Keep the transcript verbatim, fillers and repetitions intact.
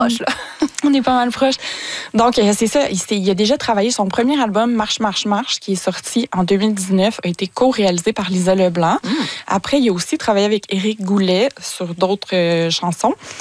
proche, là. On est pas mal proche. Donc, c'est ça. Il, il a déjà travaillé. Son premier album, Marche, Marche, Marche, qui est sorti en deux mille dix-neuf, a été co-réalisé par Lisa Leblanc. Mm. Après, il a aussi travaillé avec Éric Goulet sur d'autres euh, chansons.